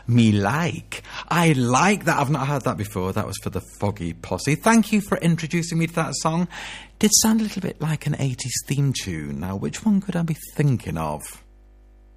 Me Like. I like that. I've not heard that before. That was for the Foggy Posse. Thank you for introducing me to that song. Did sound a little bit like an 80s theme tune. Now, which one could I be thinking of?